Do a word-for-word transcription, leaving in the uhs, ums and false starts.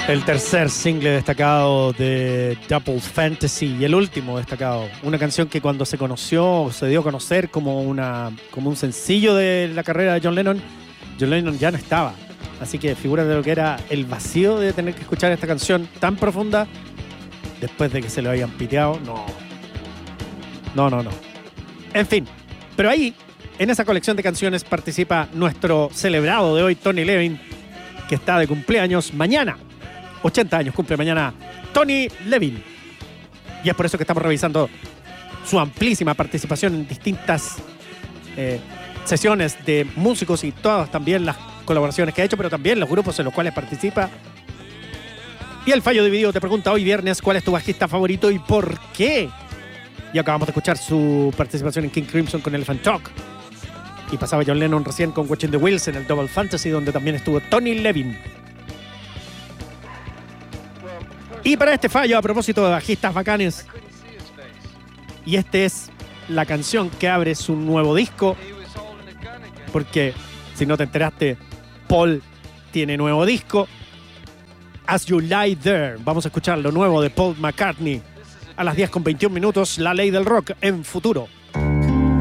El tercer single destacado de Double Fantasy y el último destacado. Una canción que cuando se conoció, se dio a conocer como, una, como un sencillo de la carrera de John Lennon, John Lennon ya no estaba. Así que figúrate lo que era el vacío de tener que escuchar esta canción tan profunda después de que se lo habían piteado. No. No, no, no. En fin. Pero ahí, en esa colección de canciones, participa nuestro celebrado de hoy, Tony Levin, que está de cumpleaños mañana. ochenta años cumple mañana Tony Levin. Y es por eso que estamos revisando su amplísima participación en distintas eh, sesiones de músicos y todas también las colaboraciones que ha hecho, pero también los grupos en los cuales participa. Y el fallo dividido te pregunta hoy viernes cuál es tu bajista favorito y por qué. Y acabamos de escuchar su participación en King Crimson con Elephant Talk. Y pasaba John Lennon recién con Watching the Wheels en el Double Fantasy, donde también estuvo Tony Levin. Y para este fallo, a propósito de bajistas bacanes, y este es la canción que abre su nuevo disco, porque si no te enteraste, Paul tiene nuevo disco, As You Lie There. Vamos a escuchar lo nuevo de Paul McCartney a las diez con veintiún minutos, La Ley del Rock en Futuro.